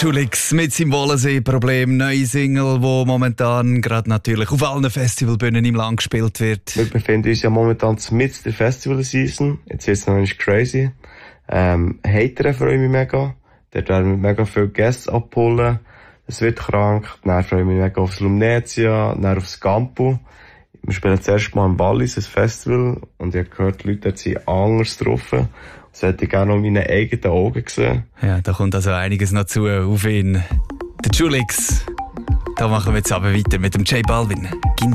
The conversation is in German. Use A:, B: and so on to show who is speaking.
A: Julix mit seinem Wollensee-Problem, neue Single, die momentan gerade natürlich auf allen Festivalbühnen im Land gespielt wird.
B: Wir befinden uns ja momentan mitten der Festival-Season. Jetzt ist es noch nicht crazy. Hater freue ich mich mega. Dort werden wir mega viele Gäste abholen. Es wird krank. Dann freue ich mich mega aufs Lumnezia, dann aufs Campo. Wir spielen zuerst mal im Wallis, ein Festival. Und ich habe gehört, die Leute dort sind anders getroffen. Das hätte ich gerne noch mit meinen eigenen Augen gesehen.
A: Ja, da kommt also einiges noch zu auf ihn. Der Julix. Da machen wir jetzt aber weiter mit dem J Balvin.